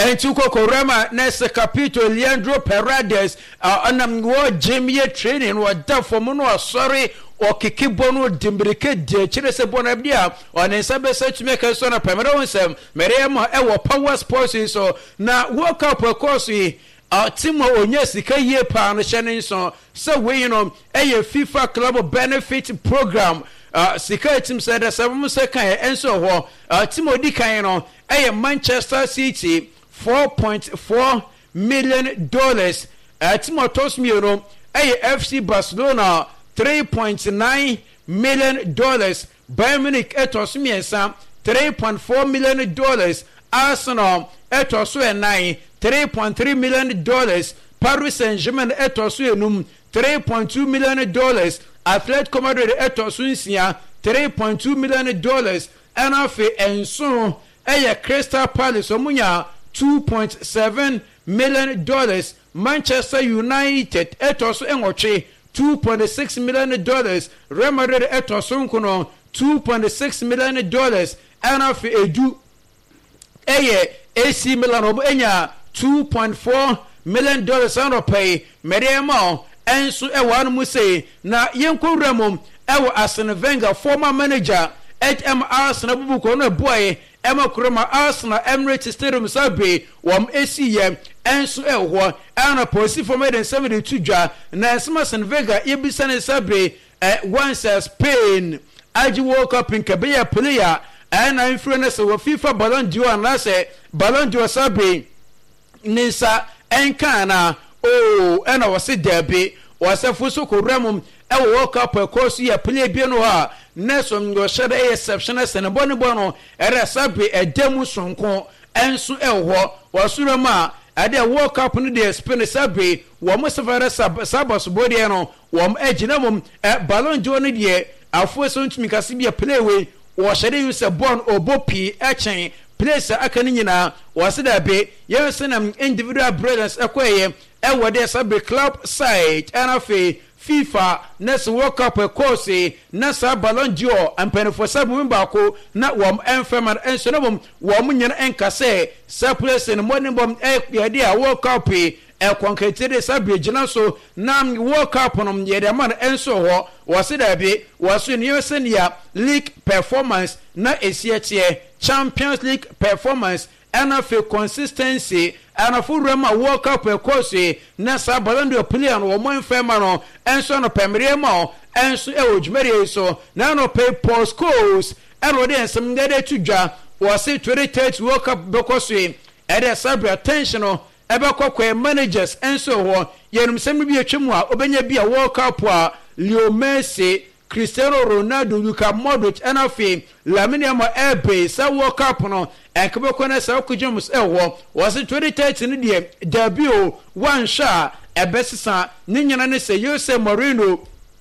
Entuko Korema Nese Capito Leandro Paredes anam wo Jimmy training wa da fomuno sorry o kikibono dimbrike de chirese bona bia on ensabe se to make so na pemere wonsem merema e wo power sports so na World Cup course timo onye sika ye pa no hye so so we you know FIFA club benefit program sika team said that 7 second enso ho timo di kan no Manchester City $4.4 million. Timo Tosmio FC Barcelona $3.9 million. Bayern Munich etosmiensa $3.4 million. Arsenal etosue $3.3 million. Paris Saint-Germain etosue $3.2 million. Atletico Madrid etosunsia $3.2 million. Anafe enso Crystal Palace omunya $2.7 million. Manchester United etoso enwoche $2.6 million. Real Madrid etoso nkono $2.6 million. Anafe edu AC Milan obo enya $2.4 million ano pay Mediamo enso ewa no say na yenko remom ewo Arsene Wenger former manager Arsenal bubuko no boy Emma Kroma Arsenal Emirates Stadium sabe wam esiye enso eho ana posi for made in 72 dwa na Arsene Wenger yebisa ne sabe once Spain aji World Cup in Kabeya player ana influence of FIFA Ballon d'Or na say Ballon d'Or sabe nisa enkana ena wase derby wase fuso ko remum World Cup course ya play bi no ha Nelson go share exceptional seneboni bono era sabe edemu sonko enso eho wasuro ma ade World Cup no de Spain sabe wo mo severe sabos body no wo agina mum Ballon d'Or no de afo so ntumi kase bi play we wo share use born obopi echen place akani nyina wase da be yesenam individual brilliance ekoye ewo de sabe club side anafe FIFA next World Cup course nasa Ballon d'Or ampene for sabu mbako na wom enfeman enso na wom nyina enkase sa place in morning bom yade a World Cup konketere sabu gina so na World Cup no yede man enso ho wase da be waso ni yosenia league performance na esiatie Champions League performance and for consistency and for Rema World Cup course na sa Ballon d'Or player no mo enfema no enso no pemere ma enso ejumere so na no pay post calls and we dey some dey tudwa was 2030 World Cup because e dey sabe attention no ebe kokwe managers enso ho yenum sem bi atwemu a obenya bi a World Cup a Leo Messi Cristiano Ronaldo Luka Modric and afi Lamine Yamal sa World Cup no ekebeko na sa okujumus ewo was 2030 ne de debut one shot ebesisa ninyana ne se Jose Mourinho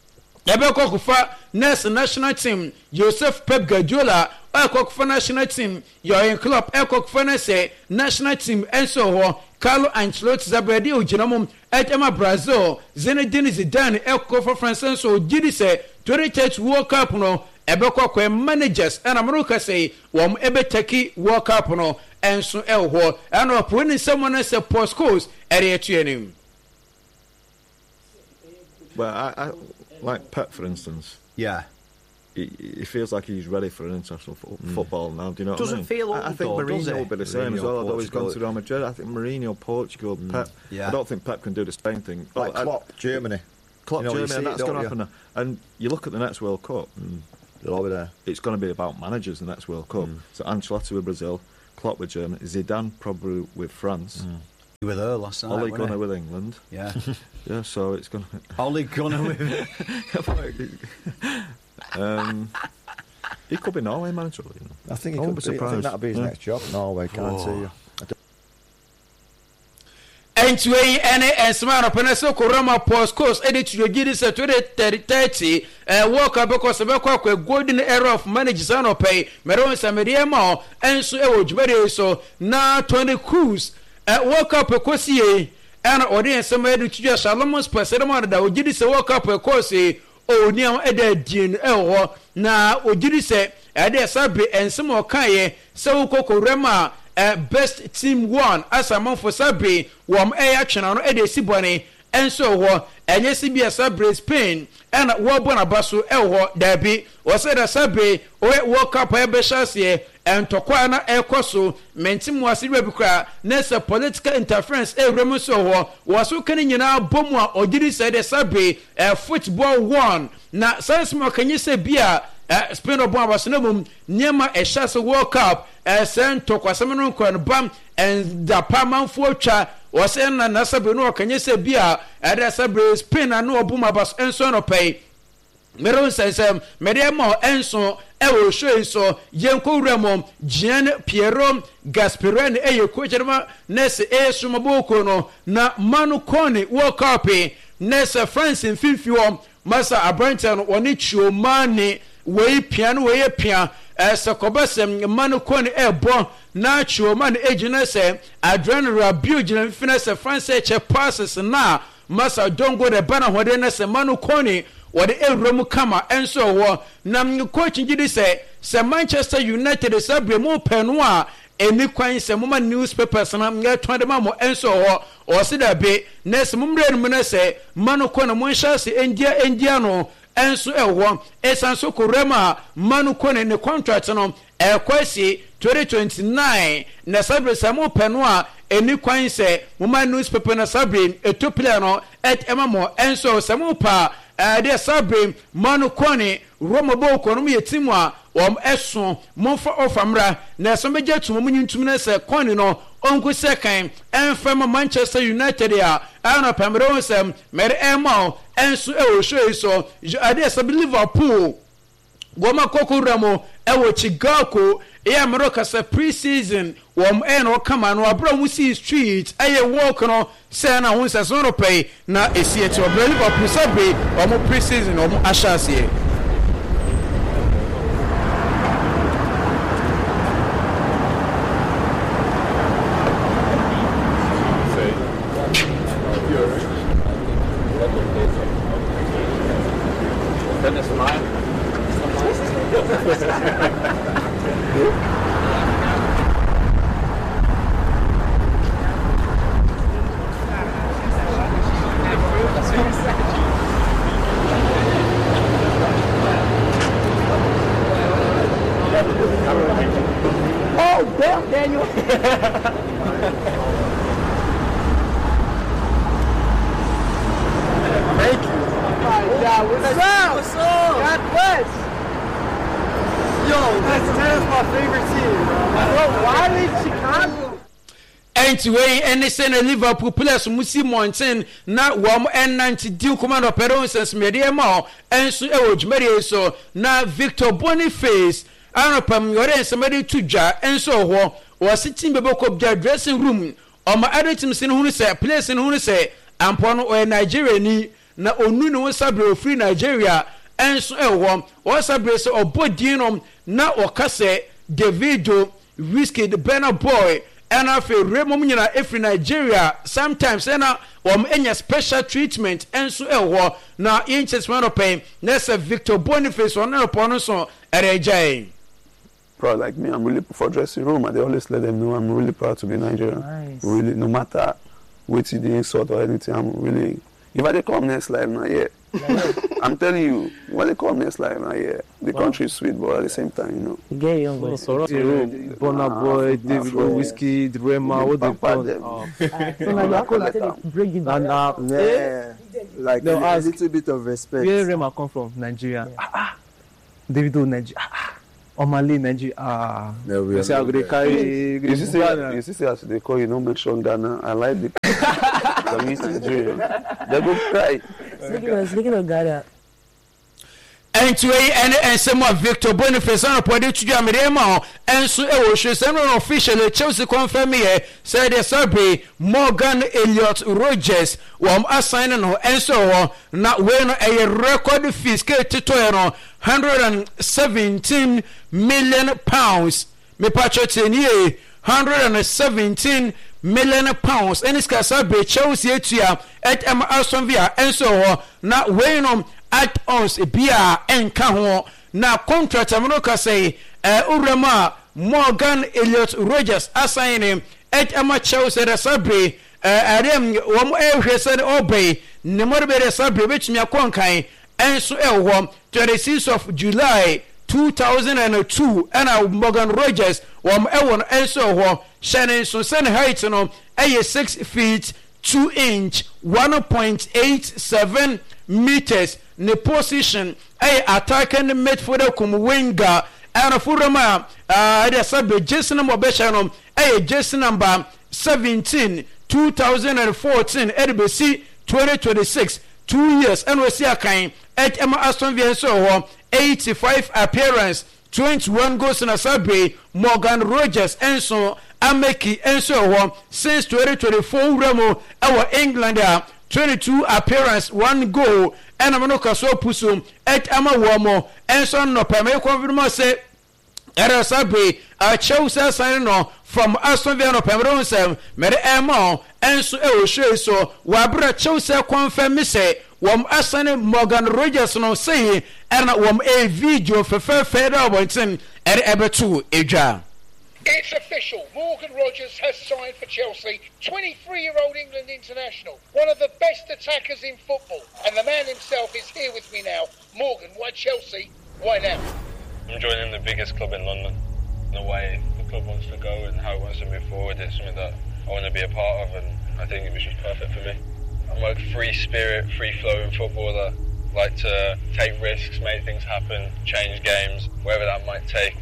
ebeko kufa national team Joseph Pep Guardiola ekoko national team your club ekoko na se national team enso ho Carlo Ancelotti zabredi ojinamum etema Brazil Zinedine Zidane ekoko France so gidi se 2030 World Cup no ebeko kwa managers and America say wom ebeteki World Cup no enso elho and when someone say post course area tuanim. Well, I like Pep, for instance. Yeah. He feels like he's ready for an international football now. Do you know what I mean? Feel old, I think Mourinho will be the same as well, although he's gone to Real Madrid. I think Mourinho, Portugal, Pep. Yeah. I don't think Pep can do the Spain thing. Like Klopp, Germany. Klopp, Germany, and that's going to happen now. And you look at the next World Cup, they'll all be there. It's going to be about managers, the next World Cup. So Ancelotti with Brazil, Klopp with Germany, Zidane probably with France. You were there last night. Ole Gunnar with England. Yeah. Yeah, so it's going to... Ole Gunnar with... he could be Norway manager, you know. I think he could be surprised. I think that'll be his next job. Norway, can't see you. Entway ene esmano peneso koroma post course edit to gidi se 2030 work up because be kwa golden era of managers no pay meron samediema enso ejubere so na 20 cruise work up kosie and audience made to Salomon's president da ogidi se work up kosie oni am eda din eho na ogidi se ade sabe ensemo kaye se ukokorema best team 1 as among for sabre wom action no e de sibone enso ho enye sibia sabre Spain and wobona baso ho dabi o say da sabre World Cup e be chase and tokwa na ekoso mentim wase rebukra nessa political interference remu so ho waso kan nyina bomu a ogiri say the sabre football 1 na sense mo kan yise bia Spain obo abaso na mum nyema chase World Cup send tokwasem no kon bam and the pamanfo twa wase na sabre no kan yise bia the sabre Spain na no obo abaso enso no pay Meron says Mediamo enso ewo show so yenko remo Gian Piero Gasperini kocherma nese sumaboko no na Manu Kone World Cup nese France in fifio masa abrantan oni chuomani we piano we pia sekobasem Manu Kone bo na chuomani ejina se Adrian Rabiot jina finesse France che passes na masa dongo de bana hode nese Manu Kone what the Remu Kama and so what Nam coaching did say Manchester United is a more penwa any coin some woman newspapers and I'm get 20 mamo and so or see that be Ness Mumbre Munese Manu Kona Monshasi Indiano and so one Esanso Kurema Manu Kona in the contract on Kwesi 2029 Nasabre Samo Penwa any coin say woman newspaper na Sabrin a two player at Emamo and so Samupa there sabre Manu Kone Roma boko no me timwa eson monfa ofamra na so beje to mo nyintum na se Kone no onku second enfema Manchester United ya ana pamro sem mere ema enso e wo show so ade sabe Liverpool goma kokuramo e wo Chicago e America se pre-season wom no kama no abro mu see street aye walk no say na won se so no pay na esie to Liverpool sabe o pre-season o ashase way any send Liverpool players musi mountain na wom N90 deal command operations mediema enso ewojmere so na Victor Boniface anopam yore somebody tuja enso ho was sitting beboko bia dressing room o ma other team sin hunu say players sin hunu say ampo no o Nigeria ni na onu no sabre free Nigeria enso ewo o sabre so obodin na o kase Davido Whiskey the Burna Boy and afi remo nyina every Nigeria sometimes na enya special treatment enso ewo na inches man opay nessa Victor Boniface on upon so erejai proud like me. I'm really for dressing room and they always let them know I'm really proud to be Nigerian. Nice. Really no matter what the insult or anything I'm really if I they come next live now yeah. I'm telling you, when they come next live now, yeah, the country is sweet, but at the same time, you know. Get young boys. Burna Boy, David Whiskey, Rema, what they call them. Like a little bit of respect. Where Rema come from? Nigeria. David Nigeria. Omali Nigeria. You see as they call you, no mention Ghana. I like the I'm used to Nigeria. They go cry. Speaking of Ghana. And to and some of Victor Boniface on a point to Jamirema and so Ewo officially Chelsea confirm here said the Sabre Morgan Elliott Rogers were assigning her and so not when a record fiscal to 117 million pounds. Me patriotin ye 117 million pounds and it's Sabre Chelsea at Aston Villa and so not when at ons bia enka ho na contract amroka say urema Morgan Elliot Rogers assigning Emma Chelsea the Sabre Adam one air said obey Nemobe the Sabre which me a conkai and so 26th of July 2002 and Morgan Rogers Ewan and so Shannon so send height no 6 feet 2 inch 1.87 meters ne position attacking midfielder kum winger and Furama the Sabre Jason Mobeshano Jason number 17 2014 RBC 2026 2 years and we see a kind at Emma Aston Villa so 85 appearance 21 goals in a Sabre Morgan Rogers and so Ameki and so since 2024 Remo our Englander 22 appearance 1 goal and Amanoka so pusum at Ama Womo and so no pame confirm say era Sabre Chelsea signing no from Aston Villa no pame sem mere emo and so e show so wabra Chelsea confirm me say wam asane Morgan Rogers no say and wam a video for further wanting at ebetu eja. It's official. Morgan Rogers has signed for Chelsea. 23-year-old England international. One of the best attackers in football. And the man himself is here with me now. Morgan, why Chelsea? Why now? I'm joining the biggest club in London. The way the club wants to go and how it wants to move forward is something that I want to be a part of, and I think it was just perfect for me. I'm a free spirit, free-flowing footballer. Like to take risks, make things happen, change games, wherever that might take.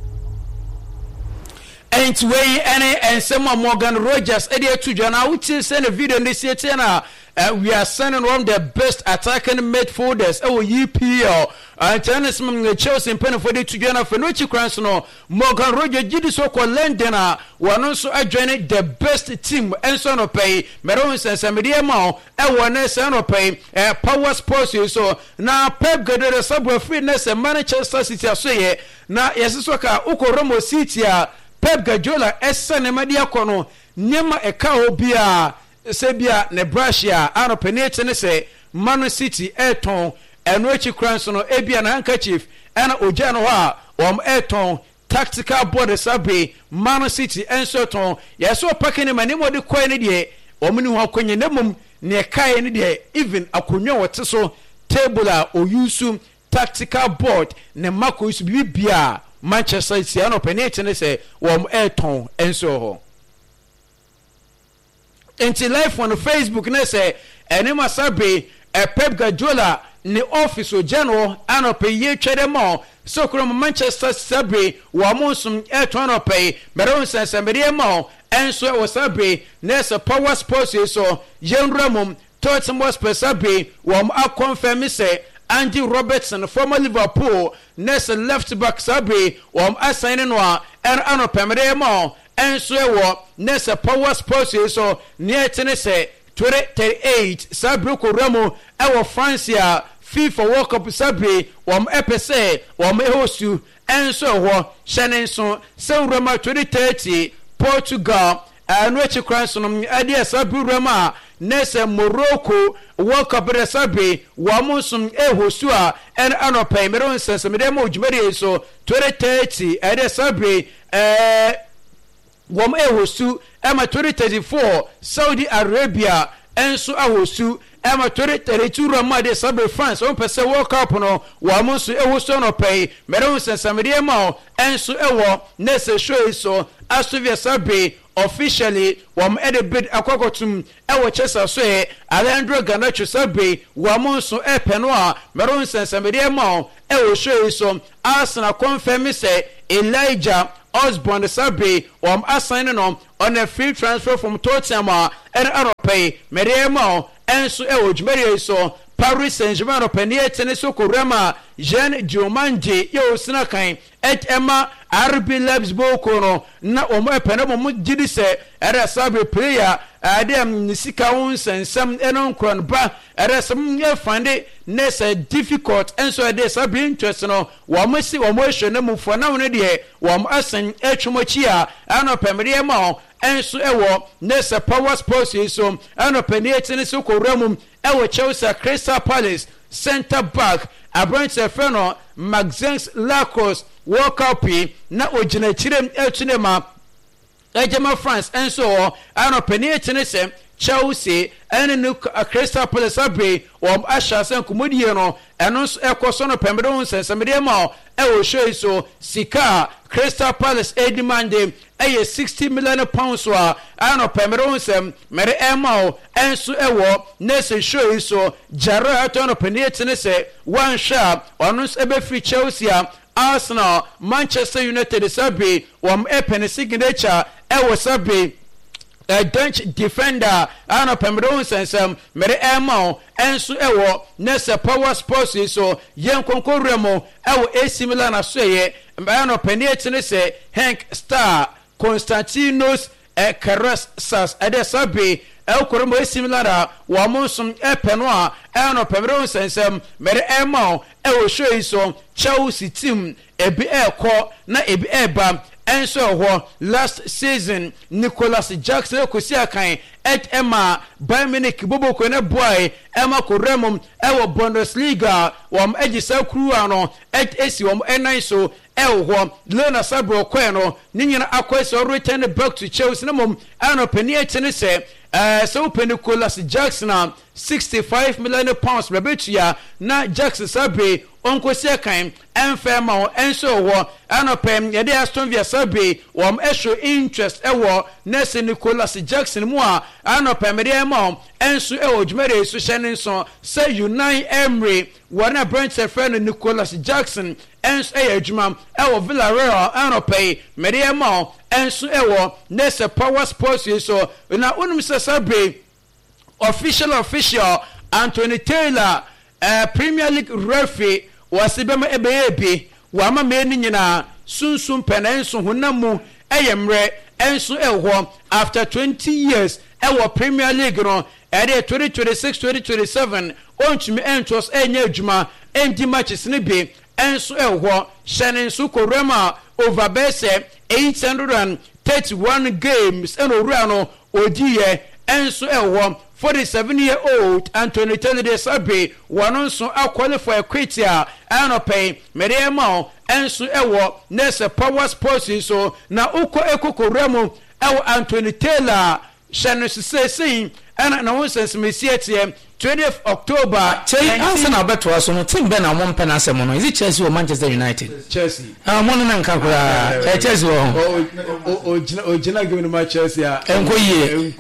And way and some Morgan Rogers Eddie to John which send a video in this year we are sending one of the best attacking midfielders EPL and tennis Chelsea pen for the to John for no no Morgan Rogers did so called London one also joining the best team and son of pay Merons and Samedia Mao one son of pay Power Sports so now Pep Guardiola subway fitness and Manchester City say now yes so ka Ukoromo City Pep Guardiola essa media kono nyema eka obia sebia Nebraska anopenete ne se Man City eton eno echi kranso no ebia na handkerchief ena oja no ha eton tactical board sabe Man City enso ton yeso pakene manimo de koe ne de omni ho akonye nemum ne kai ne de even akonwa wote so table oyusu tactical board ne mako yusu bibia Manchester City ano penete ne se eton enso ho enti live on Facebook ne se enema sabe Pep Guardiola ne office o general ano pe ye twede mo so krom Manchester sabe wa monsum eton ano pe meron sensemede mo enso wo sabe ne se Power Sports so yenramum Tottenham sabe wa confirm se Andy Robertson, former Liverpool, next left back Sabre, assigning one and anopemere mo, and so next Power Sports so near Tennessee 38 Sabre Ramo, our Francia, FIFA World Cup Sabre, EPC, hostu, and so Shannon so Rama 2030, Portugal, and Richard Cranston, idea Sabre Rama. Nese Morocco World Cup Sabe Wamusum Hostua and Anope Meron says Medemo Jumeri so 2030 Ede Sabre Wam Hostu Emma 2034 Saudi Arabia and so Ahostu Emma 2032 Ramade Sabre France on Pese World Cup no Wamusu Hostu no pay Meron says Medemo and so Ewo Nese show so Astovia Sabre officially edit bid akwakotum Chester so Alejandro Garnacho Sabre so penoa Meron sensamede ma show so Arsenal confirm say Elijah Osborne Sabre assigning on a free transfer from Tottenham and Arope Mediamo and so Jumeri so Paris Saint-Germain openie teneso korama Jean Diomande yo sinakan Emma RB Leipzig kono na penamo mu gidi se era Sabre player adem nisika won sensam enon kron ba era sam ye fande nese difficult enso de Sabre interest no wo masi wo hwe na mu fo na won de wo asan etwumachi a anopemre ma enso nese Power Sports so anopenie teneso koramum Chelsea Crystal Palace center back abranche feno Maxence Lacrosse World Cup na ogina chirem etunema ejema France enso ano penetene se Chelsea and Crystal Palace abe asha sen kumudie no eno ekoso no pembedo nsensem ma e wo show so sika Crystal Palace edimande 60 million pounds wa ano pembedo nsem mere ema enso ewo nese show so jaro atono penetene se one sharp onus ebe free Chelsea Arsenal Manchester United sabe pen signature ewo sabe a Dutch defender ano pembedo sensem mere ema enso ewo nese Power Sports so yen konkoremo ewo AC Milan asoye ano penetene se Henk Star Konstantinos Karasas adesabe elkoremo AC Milan wa monsum epeno ano pembedo sensem mere ema ewo show so Chelsea team ebi eko na ebi eba enso ho last season Nicholas Jackson kosi akan Emma Bayern Munich bobo ko na boy Emma Koremum ewo Bundesliga wam ejisa kru ano esi wam enan so ewo Lena Sabro ko no ninyina akwese return back to Chelsea na mom ano pani etene se so Nicholas Jackson 65 million pounds rebetia na Jackson sabe onko se kan enfema enso wo anopem yede Aston Villa sabe wom esho interest ewo nese Nicholas Jackson mu a anopem de ma enso ewo dwumere so hyene so say Unai Emery wana Brentford friend Nicholas Jackson enso adwuma ewo Villarreal anopem mede ma enso ewo nese Power Sports so na unum se sabe official Anthony Taylor Premier League referee wasibema ebeyebi wama meni nyina sunsun penenso honamu eyemre enso ewo after 20 years ewo Premier League no ere 2026-2027 ontumi entos enye adwuma endi matches ne bi enso ewo shenenso korema over base 831 games eno no odiye enso ewo 47-year-old Anthony Taylor sabe wanonso qualify quitia anopay merema enso ewo nese Power Sports so na uko ekokoremo ewo Anthony Taylor shanesese ana na wonsense mesietie 20th October Arsenal beto aso no team be na mo mpena asem no is it Chelsea or Manchester United? Chelsea mo no nka kura Chelsea o jina give no Chelsea enkoye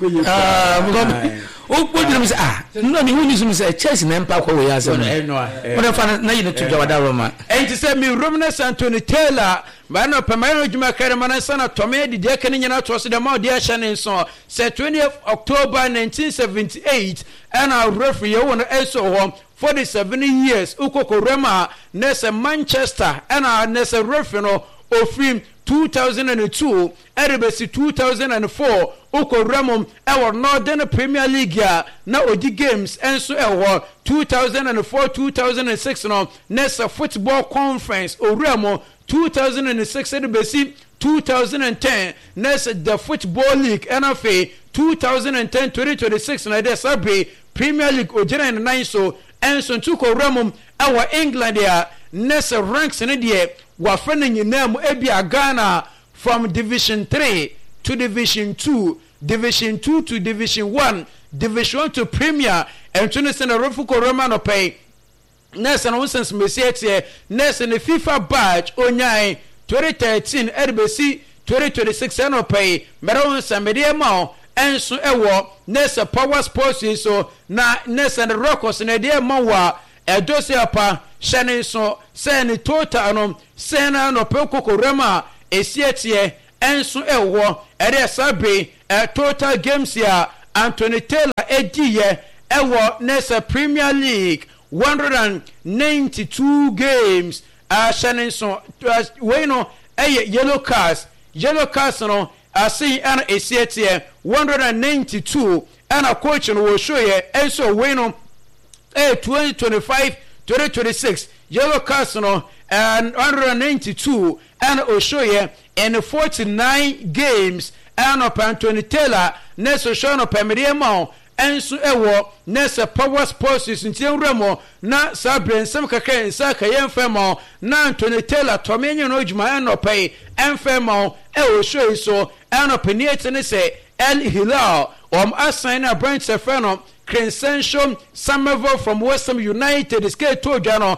o say no ni woni sum say Chelsea na mpa kwa we asem no mo fa na yine to jawada Roma enti say me Romness Anthony Taylor ba no pemano djuma kare mana sana tome di de kan nyina to so de ma de ahye so say 20th October 1978 and our referee won also home 47 years ukoko Rema nese Manchester and our nese referee no ofim 2002 erebesi 2004 uko Remo our Northern Premier League na odi games enso ewo 2004-2006 no nese Football Conference o Remo 2006 erebesi 2010 nese the Football League NFA 2010-2026 na de sabe Premier League ojena in 9 so enso tuko Remo our England ya nese ranks ne de wa fana nyinam ebia Ghana from Division 3 to Division 2, Division 2 to Division 1, Division 1 to Premier, and to the Rofuko Romano pay. Nessa nonsense Messier, Nessa the FIFA badge, Onyai 2013, RBC 2026 anno pay, Meron Samedia Mao, and so ewo, Nessa Power Sports so na Nessa the Rockos and Edia Mawa, Edosiapa, Shannon so, Sani Tota anom, Sena no Poko Rema, Esietie, enso ewo ere sabe total games ya Anthony Taylor ediye ewo nesa Premier League 192 games shanenso we no yellow cards no asi ana esietie 192 ana coach no wo show ye enso we no 2025-2026 yellow cards no and 192 and Oshoye in 49 games and up Anthony Taylor neso shono pemeriemo enso ewo nese power sports ntie wremo na sabre nsem kakra nsa ka yemfemo na Anthony Taylor tomenye no djuma enopai enfemo ewo show so enopeniete ne se El Hilal assign a branch sefeno Crescencio Somerville from West Ham United is get to Jano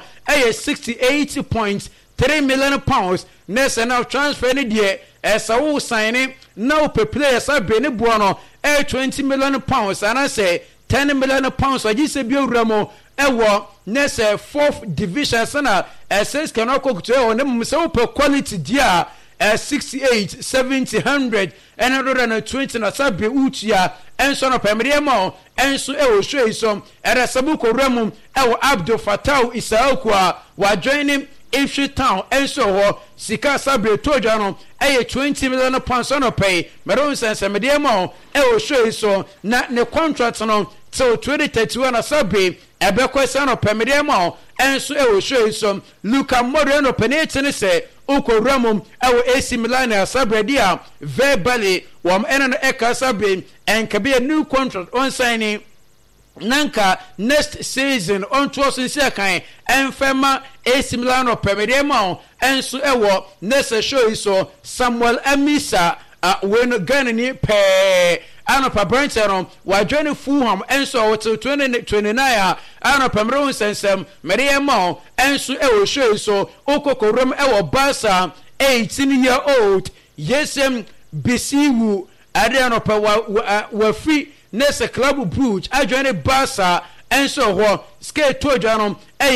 68.3 million pounds nese now transfer ni die esa wo signing now per players are bene buono 20 million pounds and I say 10 million pounds I just say bi ramo ewo nese 4th division sana SS cannot go to on them so per quality dia 68 70 100 and 120 na sabe utia enso no pemremo enso ewo show so era sabuko ramo ewo Abdul Fattah Isaukwa wa joining Ifshi Town enso ho sika sabre toja no 20 million pounds on pay meron sense mediamo ewo show so na ne contract no till 2031 na sabre ebekwesa no pemediamo enso ewo show so Luka Modric penete ne se uko ramum ewo AC Milan sabre dia verbally wam ena eka sabre and can be a new contract on signing nanka next season on to us in kan enfema AC Milan pemediamo enso ewo next show so Samuel Amisa when Ghana pe anopa Brighton wa join Fulham enso till 2029 anopa Mron sensem mediamo enso ewo show so okokorom ewo Barca 18-year-old Yesem Bisiwu adianopa wa free Nessa Club Brugge adjoining Barca enso ho scale to Jano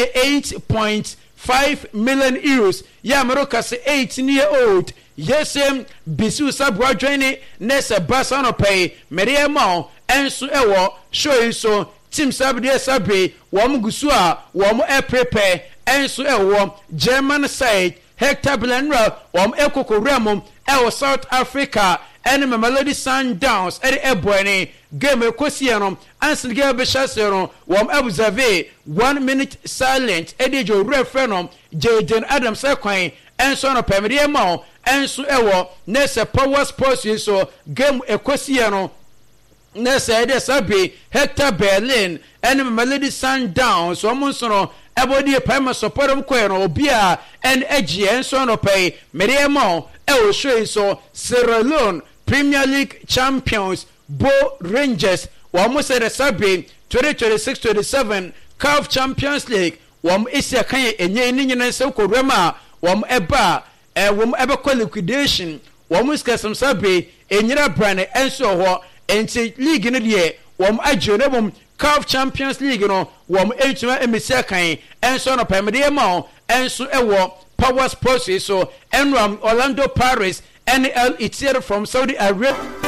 8.5 million euros ya Maroka say 18-year-old Yesem Bisu Sabwa joining Nessa Barca no pay Mediamo enso ewo show so team sabde sabe wom gusua wom prepare enso ewo German side Hector Bellerin wom ekoko remo ewo South Africa enemy Mamelodi Sundowns eri eboani game ekosiano ansel game beshasero wom observe 1 minute silent edijo referendum Jaden Adams ekwan enso no pemediemo enso ewo nese Power Sports so game ekosiano nese ede sabe Hector Berlin enemy Mamelodi Sundowns womonso no ebodi pema supportum kweno obia en egi enso no pay mediemo ewo show so Sierra Leone Premier League champions Bo Rangers wamo se resabe 2026-27 CAF Champions League wamo isi akanye enye nyina se korema wamo eba wamo eba liquidation wamo skasam sabe enyira brane enso ho enti league no de wamo agene bom CAF Champions League no wamo entuma emisi akanye enso no pemede ma enso ewo Power Sports so Enram Orlando Pirates NL Itier from Saudi Arabia.